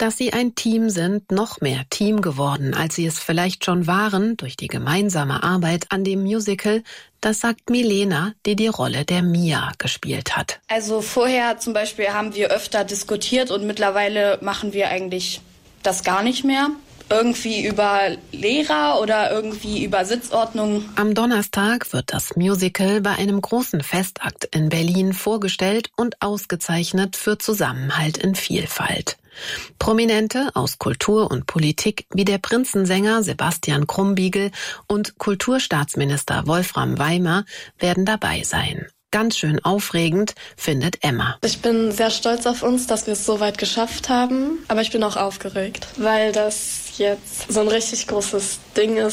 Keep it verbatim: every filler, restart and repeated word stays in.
Dass sie ein Team sind, noch mehr Team geworden, als sie es vielleicht schon waren, durch die gemeinsame Arbeit an dem Musical, das sagt Milena, die die Rolle der Mia gespielt hat. Also vorher zum Beispiel haben wir öfter diskutiert und mittlerweile machen wir eigentlich das gar nicht mehr. Irgendwie über Lehrer oder irgendwie über Sitzordnung. Am Donnerstag wird das Musical bei einem großen Festakt in Berlin vorgestellt und ausgezeichnet für Zusammenhalt in Vielfalt. Prominente aus Kultur und Politik wie der Prinzensänger Sebastian Krumbiegel und Kulturstaatsminister Wolfram Weimer werden dabei sein. Ganz schön aufregend, findet Emma. Ich bin sehr stolz auf uns, dass wir es so weit geschafft haben, aber ich bin auch aufgeregt, weil das jetzt so ein richtig großes Ding ist.